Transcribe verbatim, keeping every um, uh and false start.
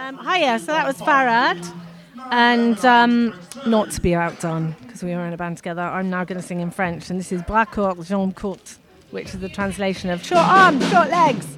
Um, hiya, so that was Farad. And um, not to be outdone, because we were in a band together, I'm now going to sing in French. And this is Bras courts, jambes courtes, which is the translation of short arms, short legs.